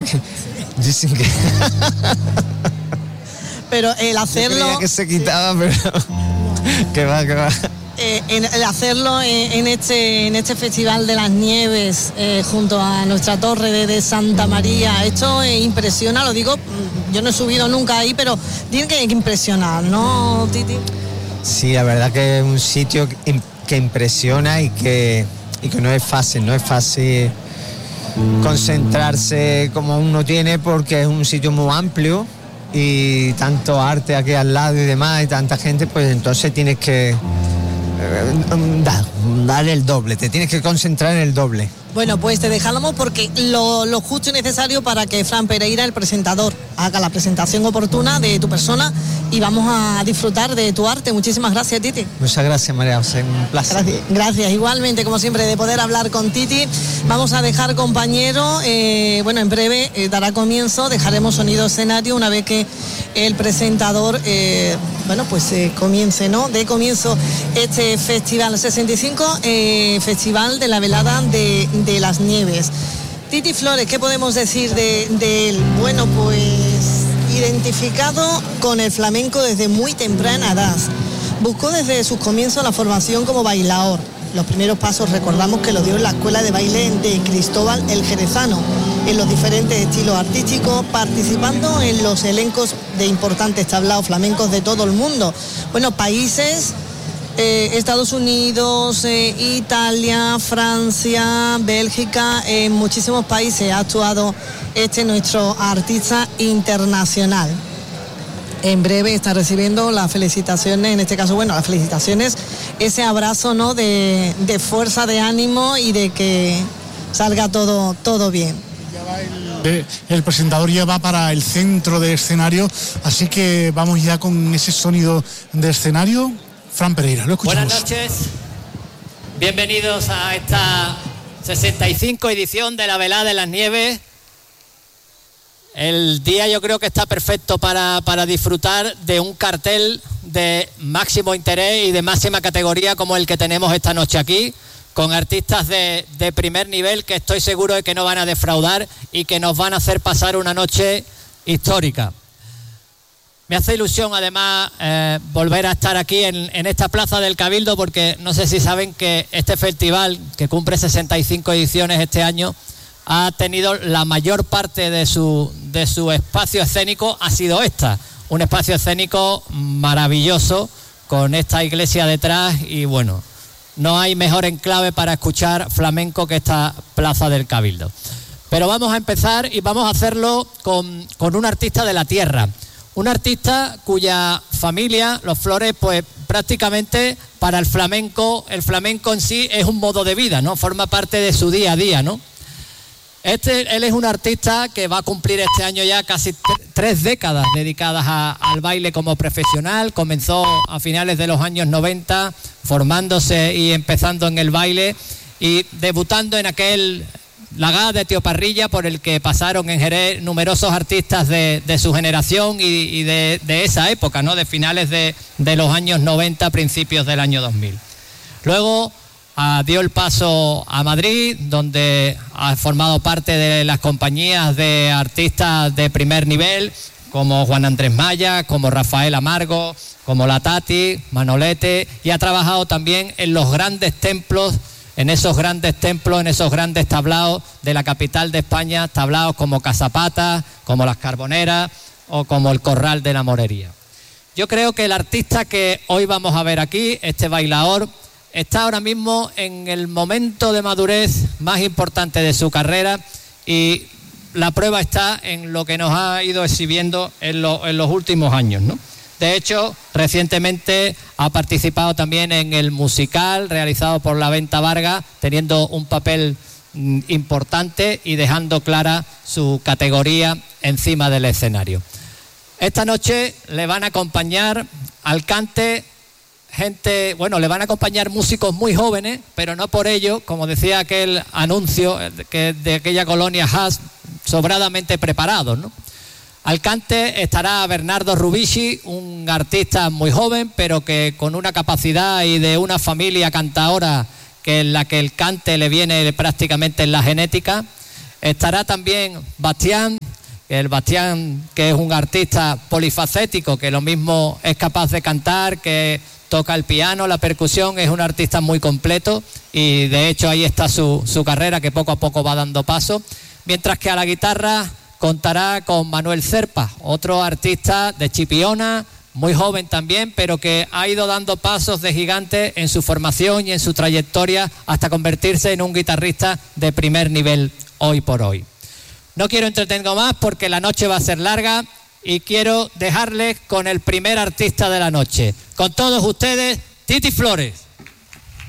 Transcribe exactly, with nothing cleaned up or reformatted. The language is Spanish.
que... Dicen que... Pero el hacerlo... Yo creía que se quitaba, pero... que va, que va. Eh, en, el hacerlo en, en, este, en este Festival de las Nieves, eh, junto a nuestra torre de, de Santa María, esto eh, impresiona, lo digo, yo no he subido nunca ahí, pero tiene que impresionar, ¿no, Titi? Sí, la verdad que es un sitio que impresiona y que, y que no es fácil, no es fácil concentrarse como uno tiene, porque es un sitio muy amplio y tanto arte aquí al lado y demás, y tanta gente, pues entonces tienes que dar, dar el doble, te tienes que concentrar en el doble. Bueno, pues te dejamos porque lo, lo justo y necesario para que Fran Pereira, el presentador, haga la presentación oportuna de tu persona y vamos a disfrutar de tu arte. Muchísimas gracias, Titi. Muchas gracias, María José, un placer. Gracias, gracias. Igualmente, como siempre, de poder hablar con Titi. Vamos a dejar, compañero, eh, bueno, en breve eh, dará comienzo, dejaremos sonido escenario una vez que el presentador, eh, bueno, pues eh, comience, ¿no? De comienzo este Festival sesenta y cinco, eh, Festival de la Velada de, de las Nieves. Titi Flores, ¿qué podemos decir de, de él? Bueno, pues identificado con el flamenco desde muy temprana edad. Buscó desde sus comienzos la formación como bailaor. Los primeros pasos recordamos que lo dio en la escuela de baile de Cristóbal el Jerezano, en los diferentes estilos artísticos, participando en los elencos de importantes tablaos flamencos de todo el mundo. Bueno, países, eh, Estados Unidos, eh, Italia, Francia, Bélgica, en muchísimos países ha actuado este nuestro artista internacional. En breve está recibiendo las felicitaciones, en este caso, bueno, las felicitaciones, ese abrazo, ¿no?, de, de fuerza, de ánimo y de que salga todo, todo bien. El, el presentador ya va para el centro del escenario, así que vamos ya con ese sonido de escenario. Fran Pereira, lo escuchamos. Buenas noches, bienvenidos a esta sesenta y cinco edición de la Velada de las Nieves. El día yo creo que está perfecto para, para disfrutar de un cartel de máximo interés y de máxima categoría como el que tenemos esta noche aquí, con artistas de, de primer nivel que estoy seguro de que no van a defraudar y que nos van a hacer pasar una noche histórica. Me hace ilusión además eh, volver a estar aquí en, en esta plaza del Cabildo, porque no sé si saben que este festival, que cumple sesenta y cinco ediciones este año, ha tenido la mayor parte de su, de su espacio escénico ha sido esta, un espacio escénico maravilloso con esta iglesia detrás y bueno, no hay mejor enclave para escuchar flamenco que esta plaza del Cabildo. Pero vamos a empezar y vamos a hacerlo con, con un artista de la tierra, un artista cuya familia, los Flores, pues prácticamente para el flamenco, el flamenco en sí es un modo de vida, ¿no? Forma parte de su día a día, ¿no? Este, él es un artista que va a cumplir este año ya casi tres décadas dedicadas a, al baile como profesional. Comenzó a finales de los años noventa formándose y empezando en el baile y debutando en aquel Lagá de Tío Parrilla por el que pasaron en Jerez numerosos artistas de, de su generación y, y de, de esa época, ¿no? De finales de, de los años noventa, principios del año dos mil. Luego Uh, dio el paso a Madrid, donde ha formado parte de las compañías de artistas de primer nivel, como Juan Andrés Maya, como Rafael Amargo, como La Tati, Manolete, y ha trabajado también en los grandes templos, en esos grandes templos, en esos grandes tablaos de la capital de España, tablaos como Casapata, como Las Carboneras o como el Corral de la Morería. Yo creo que el artista que hoy vamos a ver aquí, este bailaor, está ahora mismo en el momento de madurez más importante de su carrera y la prueba está en lo que nos ha ido exhibiendo en, lo, en los últimos años, ¿no? De hecho, recientemente ha participado también en el musical realizado por La Venta Vargas, teniendo un papel mm, importante y dejando clara su categoría encima del escenario. Esta noche le van a acompañar al cante gente, bueno, le van a acompañar músicos muy jóvenes, pero no por ello, como decía aquel anuncio que de aquella colonia Haas, sobradamente preparados, ¿no? Al cante estará Bernardo Rubici, un artista muy joven, pero que con una capacidad y de una familia cantaora que en la que el cante le viene prácticamente en la genética. Estará también Bastián, el Bastián que es un artista polifacético, que lo mismo es capaz de cantar, que toca el piano, la percusión, es un artista muy completo y de hecho ahí está su, su carrera, que poco a poco va dando paso. Mientras que a la guitarra contará con Manuel Cerpa, otro artista de Chipiona, muy joven también, pero que ha ido dando pasos de gigante en su formación y en su trayectoria hasta convertirse en un guitarrista de primer nivel hoy por hoy. No quiero entretener más porque la noche va a ser larga y quiero dejarles con el primer artista de la noche. Con todos ustedes, Titi Flores.